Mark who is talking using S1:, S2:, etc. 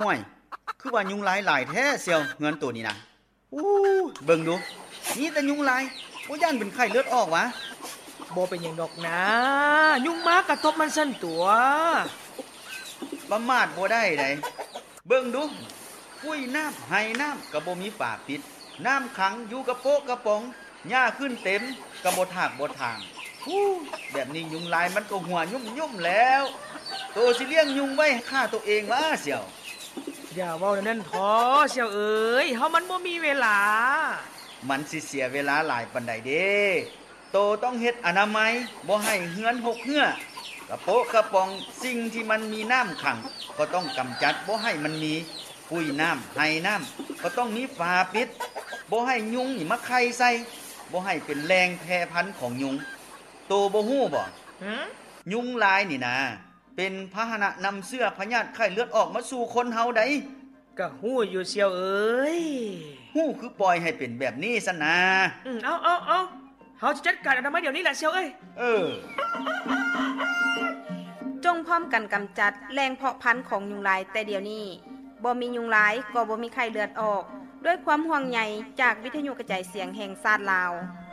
S1: ห้วยคือว่ายุงลายหลายแท้เสี่ยวเงินตัวนี้นะอู้เบิ่งดูนี่แต่ยุงลายบ่ย่านเป็นไข้เลือดออกวะ
S2: บ่เป็นหยังดอกนะยุงมากระทบมันสั่นตัว
S1: ประมาทบ่ได้ไดเบิ่งดูปุ้ยน้ำไห้น้ำก็บ่มีฝาปิดน้ำขังอยู่กระโปะกระป๋องหญ้าขึ้นเต็มก็บ่ทากบ่ทางแบบนี้ยุงลายมันก็หัวยุ่มๆแล้วโตสิเลี้ยงยุงไว้ฆ่าตัวเองวะเสี่ยว
S2: อย่าเว้านั่นท้อเสี่ยวเอ๋ยเฮามันบ่มีเวลา
S1: มันสิเสียเวลาหลายปานใดเด้โตต้องเฮ็ดอนามัยบ่ให้เหือนหกเหือกระโปะกระป๋องสิ่งที่มันมีน้ำขังก็ต้องกำจัดบ่ให้มันมีปุ้ยน้ำไห้น้ำก็ต้องมีฝาปิดบ่ให้ยุงนี่มาไข่ใส่บ่ให้เป็นแรงแพร่พันธุ์ของยุงโตบ่ฮู้บ่ยุงลายนี่นะเป็นพาหนะนำเสื้อพยาธิไข้เลือดออกมาสู่คนเฮาได้
S2: ก็ฮู้อยู่เสี่ยวเอ๋ย
S1: ฮู้คือปล่อยให้เป็นแบบนี้ซะนะ
S2: เอาเฮาจะจัดการอนามัยเดี๋ยวนี้แหละเสี่ยวเอ้ย
S3: จงพร้อมกันกำจัดแรงเพาะพันธุ์ของยุงลายแต่เดี๋ยวนี้บ่มียุงลายก็บ่มีไข้เลือดออกด้วยความห่วงใยจากวิทยุกระจายเสียงแห่งชาติลาว